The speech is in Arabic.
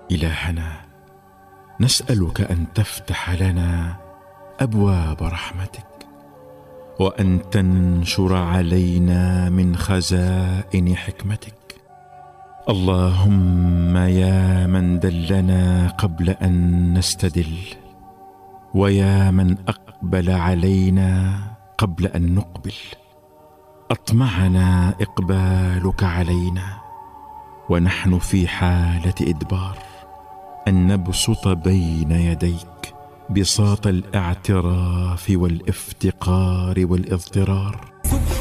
إلهنا، نسألك أن تفتح لنا أبواب رحمتك، وأن تنشر علينا من خزائن حكمتك. اللهم يا من دلنا قبل أن نستدل، ويا من أقبل علينا قبل أن نقبل، أطمعنا إقبالك علينا ونحن في حالة إدبار، أن نبسط بين يديك بساط الاعتراف والافتقار والاضطرار.